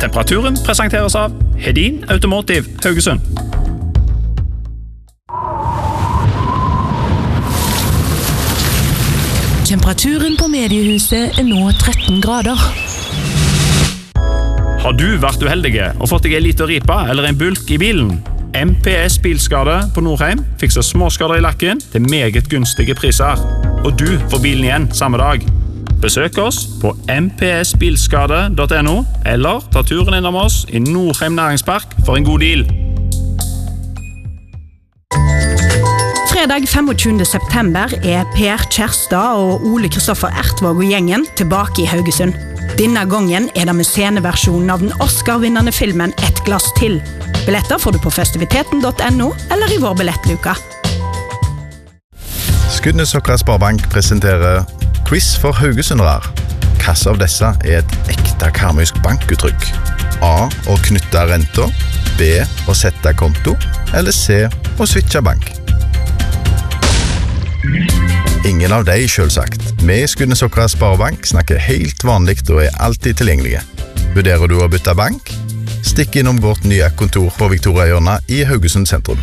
Temperaturen presenteres av Hedin Automotive Haugesund. Temperaturen på mediehuset nå 13 grader. Har du vært uheldige og fått deg en liten ripa eller en bulk i bilen? MPS Bilskade på Nordheim fikser småskader i lakken til meget gunstige priser. Og du får bilen igjen samme dag. Besøk oss på mpsbilskade.no eller ta turen innom oss i Nordheim Næringspark for en god deal. Fredag 25. september Per Kjærstad og Ole Kristoffer Ertvåg og gjengen tilbake i Haugesund. Denne gangen det med sceneversjonen av den Oscar-vinnende filmen Et glass til. Billetter får du på festiviteten.no eller i vår billettluka. Skudenesokra Sparebank presenterer quiz for Haugesundrar. Hvilke av disse et ekte karmøysk bankuttrykk? A. Å knytte renter, B. Å sette konto, eller C. Å switche bank? Ingen av de selvsagt. Vi i Skudenesokra Sparebank snakker helt vanligt og alltid tilgjengelige. Vurderer du å bytte bank? Stikk innom vårt nye kontor på Victoriahjørnet i Haugesund sentrum.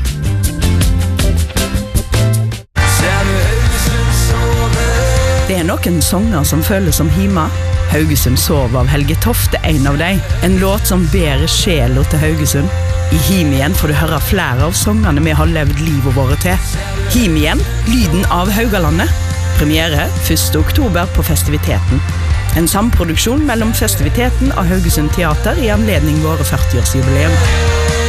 Det noen sanger som føles som hima. Haugesund sov av Helge Tofte en av dem. En låt som bærer sjela til Haugesund. I Him igjen får du høre flere av sangene vi har levd livet våre til. Him igjen, lyden av Haugalandet. Premiere 1. oktober på festiviteten. En samproduksjon mellom festiviteten av Haugesund Teater i anledning våre 40-årsjubileum.